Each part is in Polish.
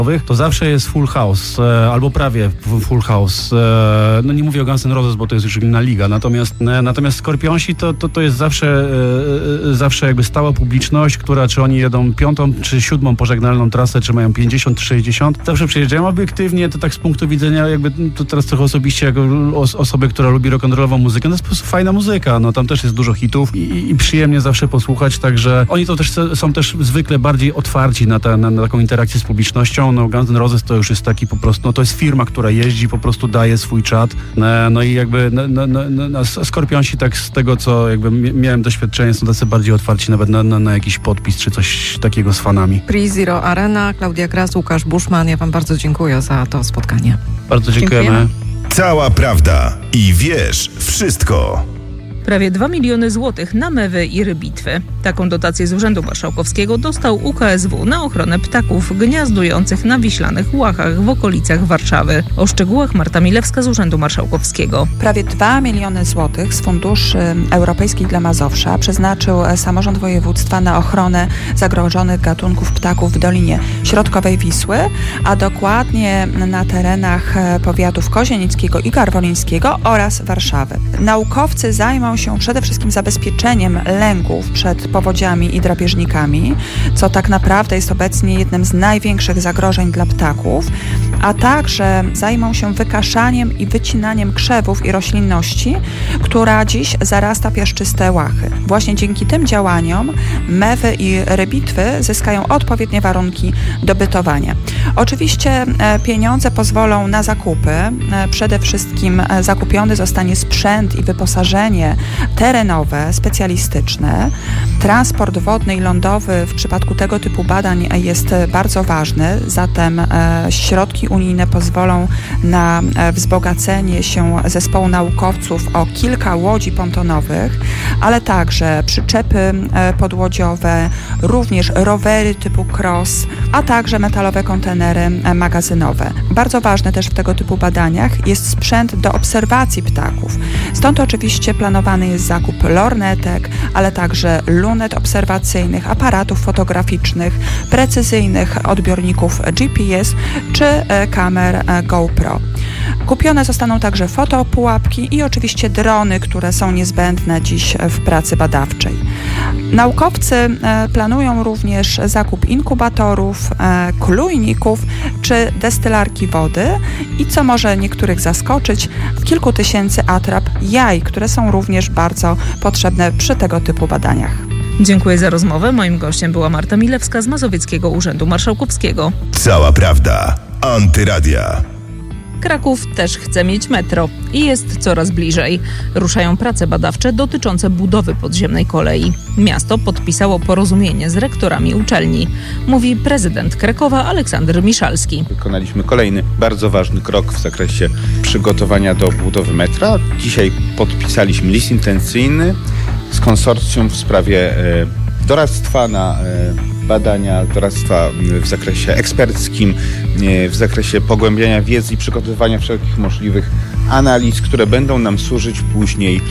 to zawsze jest full house, albo prawie full house. No nie mówię o Guns N' Roses, bo to jest już inna liga, natomiast Skorpionsi to jest zawsze jakby stała publiczność, która czy oni jedą 5. czy 7. pożegnalną trasę, czy mają 50 czy 60, zawsze przyjeżdżają. Obiektywnie to tak z punktu widzenia jakby, to teraz trochę osobiście jako osoby, która lubi rock'n'rollową muzykę, no jest po prostu fajna muzyka, no tam też jest dużo hitów i przyjemnie zawsze posłuchać, także oni to też są też zwykle bardziej otwarci na taką interakcję z publicznością. No Guns N' Roses to już jest taki po prostu, no to jest firma, która jeździ, po prostu daje swój czat, no i jakby Skorpionsi tak z tego, co jakby miałem doświadczenie, są tacy bardziej otwarci nawet na jakiś podpis, czy coś takiego z fanami. PreZero Arena, Klaudia Gras, Łukasz Buszman, ja wam bardzo dziękuję za to spotkanie. Bardzo dziękujemy. Cała prawda i wiesz wszystko. Prawie 2 miliony złotych na mewy i rybitwy. Taką dotację z Urzędu Marszałkowskiego dostał UKSW na ochronę ptaków gniazdujących na wiślanych łachach w okolicach Warszawy. O szczegółach Marta Milewska z Urzędu Marszałkowskiego. Prawie 2 miliony złotych z funduszy europejskich dla Mazowsza przeznaczył samorząd województwa na ochronę zagrożonych gatunków ptaków w Dolinie Środkowej Wisły, a dokładnie na terenach powiatów kozienickiego i garwolińskiego oraz Warszawy. Naukowcy zajmą się przede wszystkim zabezpieczeniem lęków przed powodziami i drapieżnikami, co tak naprawdę jest obecnie jednym z największych zagrożeń dla ptaków, a także zajmą się wykaszaniem i wycinaniem krzewów i roślinności, która dziś zarasta piaszczyste łachy. Właśnie dzięki tym działaniom mewy i rybitwy zyskają odpowiednie warunki do bytowania. Oczywiście pieniądze pozwolą na zakupy. Przede wszystkim zakupiony zostanie sprzęt i wyposażenie terenowe, specjalistyczne. Transport wodny i lądowy w przypadku tego typu badań jest bardzo ważny, zatem środki unijne pozwolą na wzbogacenie się zespołu naukowców o kilka łodzi pontonowych, ale także przyczepy podłodziowe, również rowery typu cross, a także metalowe kontenery magazynowe. Bardzo ważny też w tego typu badaniach jest sprzęt do obserwacji ptaków. Stąd oczywiście planowany jest zakup lornetek, ale także lunet obserwacyjnych, aparatów fotograficznych, precyzyjnych odbiorników GPS czy kamer GoPro. Kupione zostaną także fotopułapki i oczywiście drony, które są niezbędne dziś w pracy badawczej. Naukowcy planują również zakup inkubatorów, klujników czy destylarki wody i co może niektórych zaskoczyć, kilku tysięcy atrap jaj, które są również bardzo potrzebne przy tego typu badaniach. Dziękuję za rozmowę. Moim gościem była Marta Milewska z Mazowieckiego Urzędu Marszałkowskiego. Cała prawda. Antyradia. Kraków też chce mieć metro i jest coraz bliżej. Ruszają prace badawcze dotyczące budowy podziemnej kolei. Miasto podpisało porozumienie z rektorami uczelni, mówi prezydent Krakowa Aleksander Miszalski. Wykonaliśmy kolejny bardzo ważny krok w zakresie przygotowania do budowy metra. Dzisiaj podpisaliśmy list intencyjny z konsorcjum w sprawie doradztwa na badania, doradztwa w zakresie eksperckim, w zakresie pogłębiania wiedzy i przygotowywania wszelkich możliwych analiz, które będą nam służyć później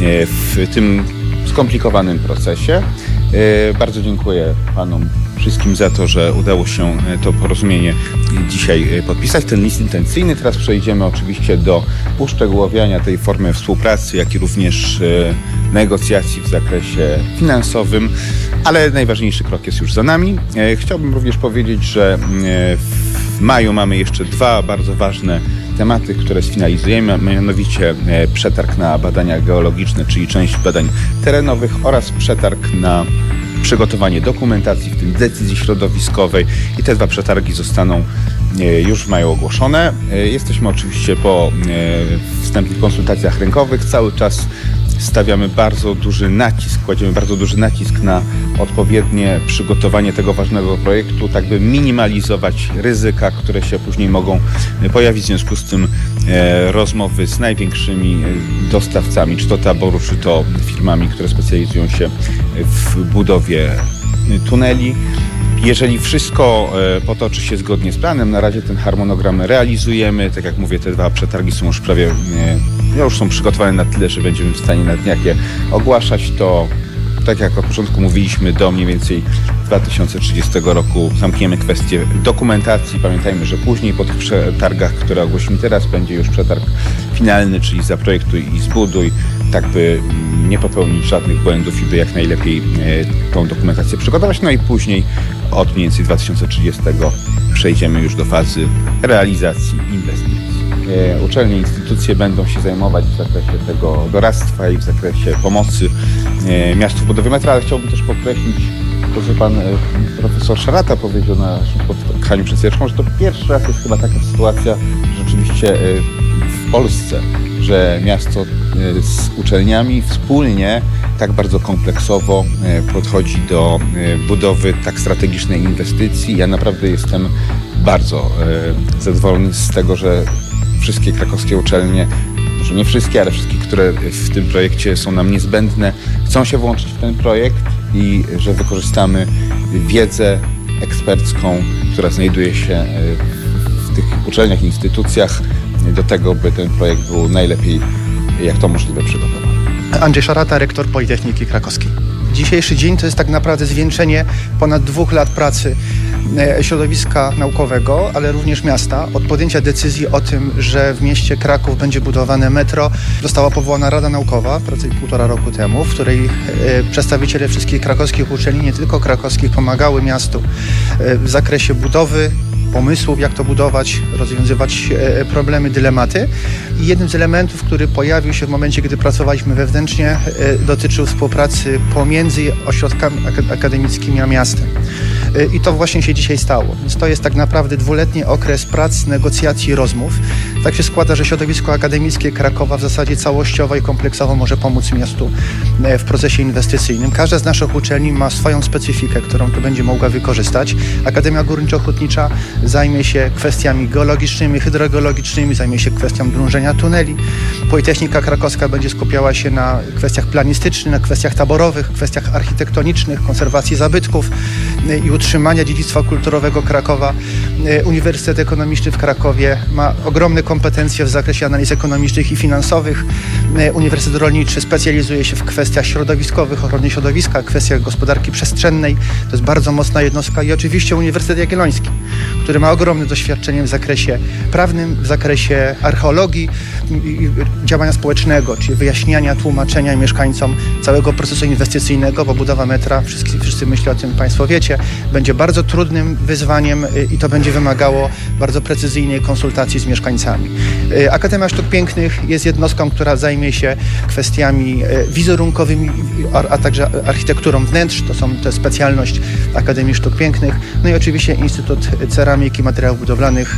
w tym skomplikowanym procesie. Bardzo dziękuję panom wszystkim za to, że udało się to porozumienie dzisiaj podpisać, ten list intencyjny. Teraz przejdziemy oczywiście do uszczegółowiania tej formy współpracy, jak i również negocjacji w zakresie finansowym, ale najważniejszy krok jest już za nami. Chciałbym również powiedzieć, że w maju mamy jeszcze 2 bardzo ważne tematy, które sfinalizujemy, mianowicie przetarg na badania geologiczne, czyli część badań terenowych oraz przetarg na przygotowanie dokumentacji, w tym decyzji środowiskowej i te 2 przetargi zostaną już w maju ogłoszone. Jesteśmy oczywiście po wstępnych konsultacjach rynkowych. Cały czas stawiamy bardzo duży nacisk, kładziemy bardzo duży nacisk na odpowiednie przygotowanie tego ważnego projektu, tak by minimalizować ryzyka, które się później mogą pojawić. W związku z tym rozmowy z największymi dostawcami, czy to taboru, czy to firmami, które specjalizują się w budowie tuneli. Jeżeli wszystko potoczy się zgodnie z planem, na razie ten harmonogram realizujemy. Tak jak mówię, te 2 przetargi są już prawie, już są przygotowane na tyle, że będziemy w stanie na dniach je ogłaszać. To Tak jak od początku mówiliśmy, do mniej więcej 2030 roku zamkniemy kwestię dokumentacji. Pamiętajmy, że później po tych przetargach, które ogłosimy teraz, będzie już przetarg finalny, czyli zaprojektuj i zbuduj, tak by nie popełnić żadnych błędów i by jak najlepiej tą dokumentację przygotować. No i później od mniej więcej 2030 przejdziemy już do fazy realizacji inwestycji. Uczelnie i instytucje będą się zajmować w zakresie tego doradztwa i w zakresie pomocy miastu w budowie metra, ale chciałbym też podkreślić to, co pan profesor Szarata powiedział na naszym spotkaniu przed chwileczką, że to pierwszy raz jest chyba taka sytuacja rzeczywiście w Polsce, że miasto z uczelniami wspólnie tak bardzo kompleksowo podchodzi do budowy tak strategicznej inwestycji. Ja naprawdę jestem bardzo zadowolony z tego, że wszystkie krakowskie uczelnie, może nie wszystkie, ale wszystkie, które w tym projekcie są nam niezbędne, chcą się włączyć w ten projekt i że wykorzystamy wiedzę ekspercką, która znajduje się w tych uczelniach i instytucjach do tego, by ten projekt był najlepiej jak to możliwe przygotowany. Andrzej Szarata, rektor Politechniki Krakowskiej. Dzisiejszy dzień to jest tak naprawdę zwieńczenie ponad 2 lat pracy środowiska naukowego, ale również miasta. Od podjęcia decyzji o tym, że w mieście Kraków będzie budowane metro, została powołana Rada Naukowa, prawie 1,5 roku temu, w której przedstawiciele wszystkich krakowskich uczelni, nie tylko krakowskich, pomagały miastu w zakresie budowy, pomysłów, jak to budować, rozwiązywać problemy, dylematy. I jednym z elementów, który pojawił się w momencie, gdy pracowaliśmy wewnętrznie, dotyczył współpracy pomiędzy ośrodkami akademickimi a miastem. I to właśnie się dzisiaj stało. Więc to jest tak naprawdę 2-letni okres prac, negocjacji, rozmów. Tak się składa, że środowisko akademickie Krakowa w zasadzie całościowo i kompleksowo może pomóc miastu w procesie inwestycyjnym. Każda z naszych uczelni ma swoją specyfikę, którą tu będzie mogła wykorzystać. Akademia Górniczo-Hutnicza zajmie się kwestiami geologicznymi, hydrogeologicznymi, zajmie się kwestią drążenia tuneli. Politechnika Krakowska będzie skupiała się na kwestiach planistycznych, na kwestiach taborowych, kwestiach architektonicznych, konserwacji zabytków i utrzymania dziedzictwa kulturowego Krakowa. Uniwersytet Ekonomiczny w Krakowie ma ogromne kompetencje w zakresie analiz ekonomicznych i finansowych. Uniwersytet Rolniczy specjalizuje się w kwestiach środowiskowych, ochrony środowiska, kwestiach gospodarki przestrzennej. To jest bardzo mocna jednostka. I oczywiście Uniwersytet Jagielloński, który ma ogromne doświadczenie w zakresie prawnym, w zakresie archeologii i działania społecznego, czyli wyjaśniania, tłumaczenia mieszkańcom całego procesu inwestycyjnego, bo budowa metra, wszyscy myślę o tym, Państwo wiecie, będzie bardzo trudnym wyzwaniem i to będzie wymagało bardzo precyzyjnej konsultacji z mieszkańcami. Akademia Sztuk Pięknych jest jednostką, która zajmie się kwestiami wizerunkowymi, a także architekturą wnętrz. To jest specjalność Akademii Sztuk Pięknych. No i oczywiście Instytut Ceramiki i Materiałów Budowlanych,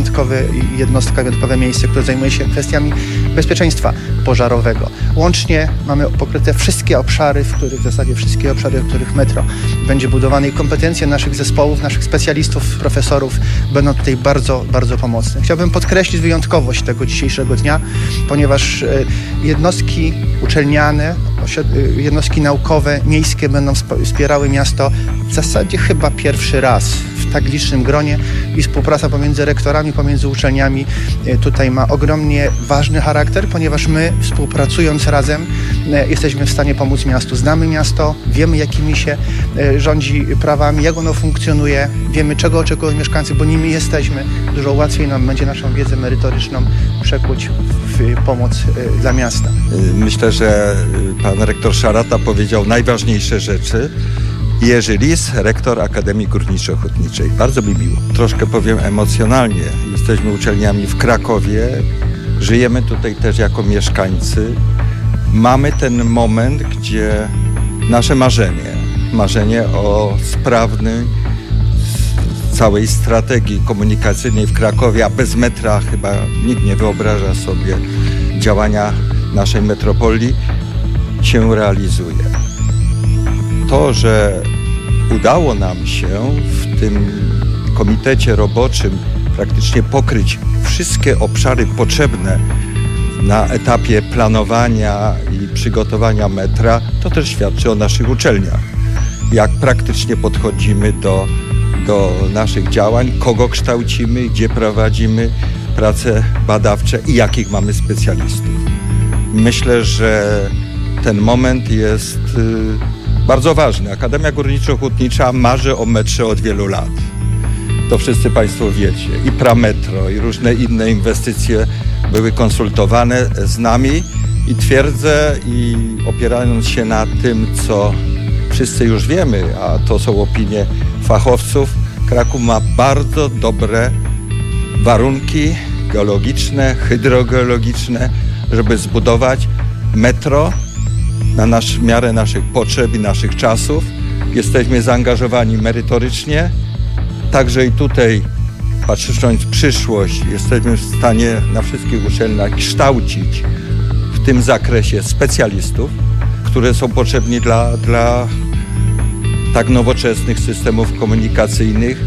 wyjątkowe miejsce, które zajmuje się kwestiami bezpieczeństwa pożarowego. Łącznie mamy pokryte wszystkie obszary, w których metro będzie budowane i kompetencje naszych zespołów, naszych specjalistów, profesorów będą tutaj bardzo, bardzo pomocne. Chciałbym podkreślić wyjątkowość tego dzisiejszego dnia, ponieważ jednostki uczelniane, jednostki naukowe, miejskie będą wspierały miasto w zasadzie chyba pierwszy raz w tak licznym gronie i współpraca pomiędzy rektorami, pomiędzy uczelniami tutaj ma ogromnie ważny charakter, ponieważ my współpracując razem jesteśmy w stanie pomóc miastu. Znamy miasto, wiemy jakimi się rządzi prawami, jak ono funkcjonuje, wiemy czego oczekują mieszkańcy, bo nimi jesteśmy. Dużo łatwiej nam będzie naszą wiedzę merytoryczną przekuć w pomoc dla miasta. Myślę, że pan rektor Szarata powiedział najważniejsze rzeczy. Jerzy Lis, rektor Akademii Górniczo-Hutniczej. Bardzo mi miło. Troszkę powiem emocjonalnie. Jesteśmy uczelniami w Krakowie. Żyjemy tutaj też jako mieszkańcy. Mamy ten moment, gdzie nasze marzenie o sprawnej całej strategii komunikacyjnej w Krakowie, a bez metra chyba nikt nie wyobraża sobie działania naszej metropolii, się realizuje. To, że udało nam się w tym komitecie roboczym praktycznie pokryć wszystkie obszary potrzebne na etapie planowania i przygotowania metra, to też świadczy o naszych uczelniach. Jak praktycznie podchodzimy do naszych działań, kogo kształcimy, gdzie prowadzimy prace badawcze i jakich mamy specjalistów. Myślę, że ten moment jest Bardzo ważne. Akademia Górniczo-Hutnicza marzy o metrze od wielu lat. To wszyscy Państwo wiecie. I Prametro, i różne inne inwestycje były konsultowane z nami i twierdzę, i opierając się na tym, co wszyscy już wiemy, a to są opinie fachowców, Kraków ma bardzo dobre warunki geologiczne, hydrogeologiczne, żeby zbudować metro na miarę naszych potrzeb i naszych czasów. Jesteśmy zaangażowani merytorycznie. Także i tutaj, patrząc w przyszłość, jesteśmy w stanie na wszystkich uczelniach kształcić w tym zakresie specjalistów, które są potrzebni dla tak nowoczesnych systemów komunikacyjnych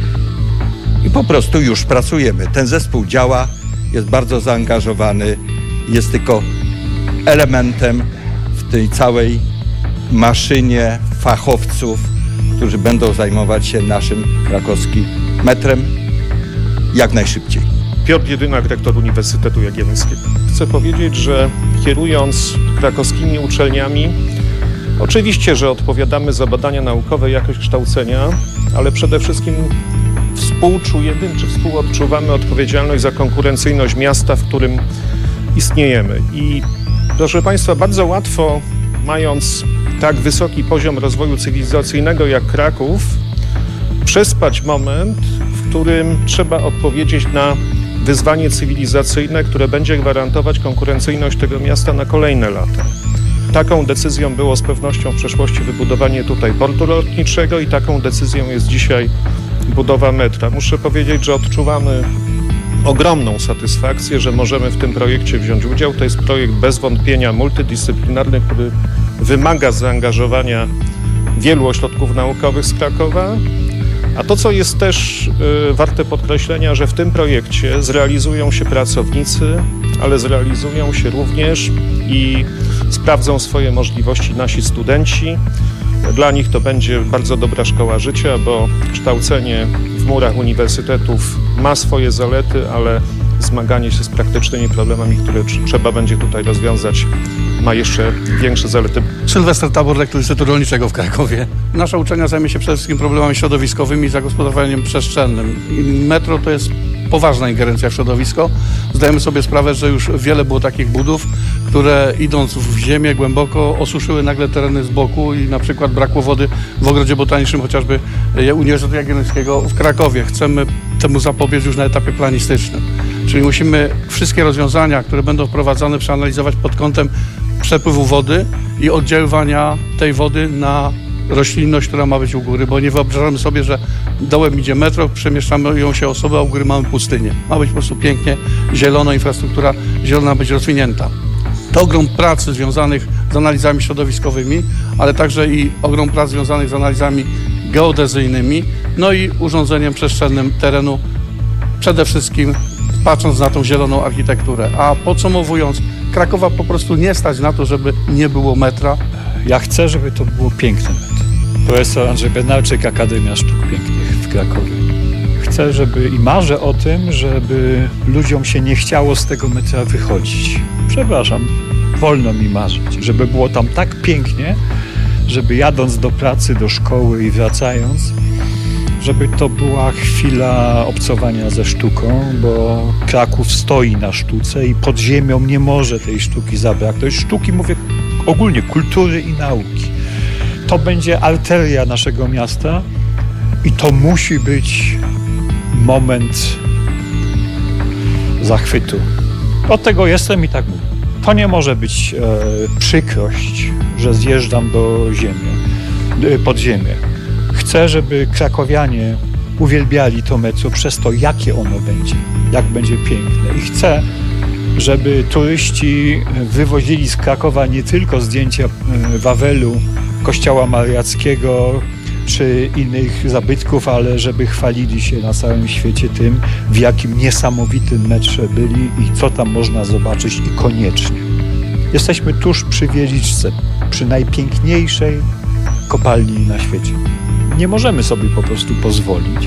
i po prostu już pracujemy. Ten zespół działa, jest bardzo zaangażowany, jest tylko elementem w tej całej maszynie fachowców, którzy będą zajmować się naszym krakowskim metrem jak najszybciej. Piotr Jedynak, rektor Uniwersytetu Jagiellońskiego. Chcę powiedzieć, że kierując krakowskimi uczelniami, oczywiście, że odpowiadamy za badania naukowe i jakość kształcenia, ale przede wszystkim współczujemy czy współodczuwamy odpowiedzialność za konkurencyjność miasta, w którym istniejemy. I proszę Państwa, bardzo łatwo, mając tak wysoki poziom rozwoju cywilizacyjnego jak Kraków, przespać moment, w którym trzeba odpowiedzieć na wyzwanie cywilizacyjne, które będzie gwarantować konkurencyjność tego miasta na kolejne lata. Taką decyzją było z pewnością w przeszłości wybudowanie tutaj portu lotniczego i taką decyzją jest dzisiaj budowa metra. Muszę powiedzieć, że odczuwamy ogromną satysfakcję, że możemy w tym projekcie wziąć udział. To jest projekt bez wątpienia multidyscyplinarny, który wymaga zaangażowania wielu ośrodków naukowych z Krakowa. A to, co jest też warte podkreślenia, że w tym projekcie zrealizują się pracownicy, ale zrealizują się również i sprawdzą swoje możliwości nasi studenci. Dla nich to będzie bardzo dobra szkoła życia, bo kształcenie w murach uniwersytetów ma swoje zalety, ale zmaganie się z praktycznymi problemami, które trzeba będzie tutaj rozwiązać, ma jeszcze większe zalety. Sylwester Tabor, rektor Instytutu Rolniczego w Krakowie. Nasza uczelnia zajmie się przede wszystkim problemami środowiskowymi i zagospodarowaniem przestrzennym. Metro to jest poważna ingerencja w środowisko. Zdajemy sobie sprawę, że już wiele było takich budów, które idąc w ziemię głęboko osuszyły nagle tereny z boku i na przykład brakło wody w ogrodzie botanicznym chociażby Uniwersytetu Jagiellońskiego w Krakowie. Chcemy temu zapobiec już na etapie planistycznym. Czyli musimy wszystkie rozwiązania, które będą wprowadzane, przeanalizować pod kątem przepływu wody i oddziaływania tej wody na roślinność, która ma być u góry, bo nie wyobrażamy sobie, że dołem idzie metro, przemieszczamy ją się osoby, a u góry mamy pustynię. Ma być po prostu pięknie zielono, infrastruktura zielona być rozwinięta. To ogrom pracy związanych z analizami środowiskowymi, ale także i ogrom prac związanych z analizami geodezyjnymi, no i urządzeniem przestrzennym terenu, przede wszystkim patrząc na tą zieloną architekturę. A podsumowując, Krakowa po prostu nie stać na to, żeby nie było metra. Ja chcę, żeby to było piękne metro. Profesor Andrzej Bednarczyk, Akademia Sztuk Pięknych w Krakowie. Chcę, żeby i marzę o tym, żeby ludziom się nie chciało z tego metra wychodzić. Przepraszam, wolno mi marzyć, żeby było tam tak pięknie, żeby jadąc do pracy, do szkoły i wracając, żeby to była chwila obcowania ze sztuką, bo Kraków stoi na sztuce i pod ziemią nie może tej sztuki zabraknąć. Sztuki, mówię ogólnie, kultury i nauki. To będzie arteria naszego miasta i to musi być moment zachwytu. Od tego jestem i tak mówię. To nie może być przykrość, że zjeżdżam pod ziemię. Chcę, żeby krakowianie uwielbiali to metro przez to, jakie ono będzie, jak będzie piękne. I chcę, żeby turyści wywozili z Krakowa nie tylko zdjęcia Wawelu, Kościoła Mariackiego czy innych zabytków, ale żeby chwalili się na całym świecie tym, w jakim niesamowitym metrze byli i co tam można zobaczyć i koniecznie. Jesteśmy tuż przy Wieliczce, przy najpiękniejszej kopalni na świecie. Nie możemy sobie po prostu pozwolić,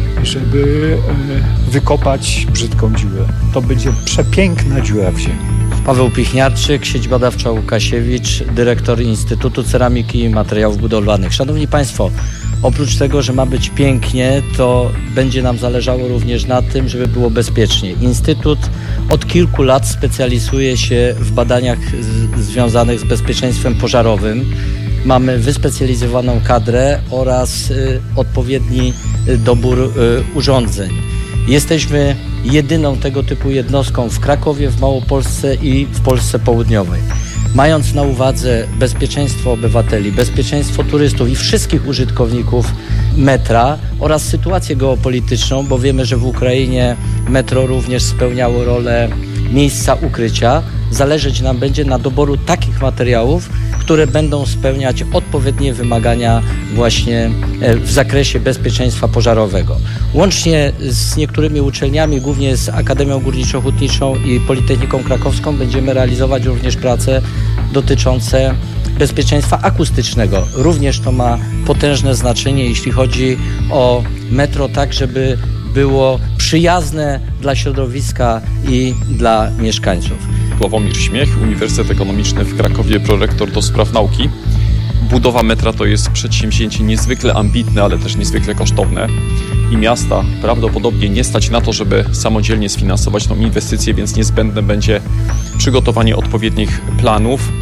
żeby wykopać brzydką dziurę. To będzie przepiękna dziura w ziemi. Paweł Pichniarczyk, Sieć Badawcza Łukasiewicz, dyrektor Instytutu Ceramiki i Materiałów Budowlanych. Szanowni Państwo, oprócz tego, że ma być pięknie, to będzie nam zależało również na tym, żeby było bezpiecznie. Instytut od kilku lat specjalizuje się w badaniach związanych z bezpieczeństwem pożarowym. Mamy wyspecjalizowaną kadrę oraz odpowiedni dobór urządzeń. Jesteśmy jedyną tego typu jednostką w Krakowie, w Małopolsce i w Polsce Południowej. Mając na uwadze bezpieczeństwo obywateli, bezpieczeństwo turystów i wszystkich użytkowników metra oraz sytuację geopolityczną, bo wiemy, że w Ukrainie metro również spełniało rolę miejsca ukrycia, zależeć nam będzie na doboru takich materiałów, które będą spełniać odpowiednie wymagania właśnie w zakresie bezpieczeństwa pożarowego. Łącznie z niektórymi uczelniami, głównie z Akademią Górniczo-Hutniczą i Politechniką Krakowską, będziemy realizować również prace dotyczące bezpieczeństwa akustycznego. Również to ma potężne znaczenie, jeśli chodzi o metro, tak żeby było przyjazne dla środowiska i dla mieszkańców. Sławomir Śmiech, Uniwersytet Ekonomiczny w Krakowie, prorektor do spraw nauki. Budowa metra to jest przedsięwzięcie niezwykle ambitne, ale też niezwykle kosztowne i miasta prawdopodobnie nie stać na to, żeby samodzielnie sfinansować tą inwestycję, więc niezbędne będzie przygotowanie odpowiednich planów,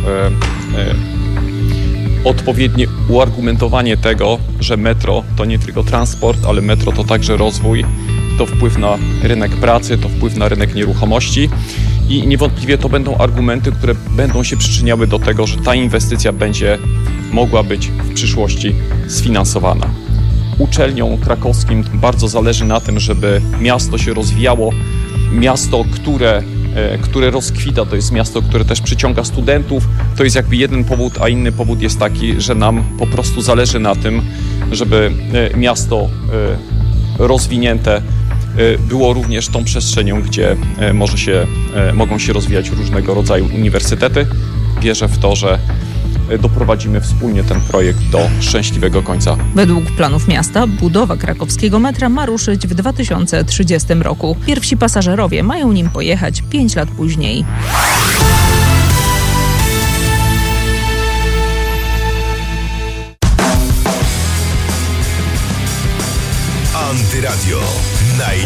odpowiednie uargumentowanie tego, że metro to nie tylko transport, ale metro to także rozwój, to wpływ na rynek pracy, to wpływ na rynek nieruchomości i niewątpliwie to będą argumenty, które będą się przyczyniały do tego, że ta inwestycja będzie mogła być w przyszłości sfinansowana. Uczelniom krakowskim bardzo zależy na tym, żeby miasto się rozwijało, miasto, które rozkwita, to jest miasto, które też przyciąga studentów. To jest jakby jeden powód, a inny powód jest taki, że nam po prostu zależy na tym, żeby miasto rozwinięte było również tą przestrzenią, gdzie mogą się rozwijać różnego rodzaju uniwersytety. Wierzę w to, że doprowadzimy wspólnie ten projekt do szczęśliwego końca. Według planów miasta budowa krakowskiego metra ma ruszyć w 2030 roku. Pierwsi pasażerowie mają nim pojechać 5 lat później. Antyradio.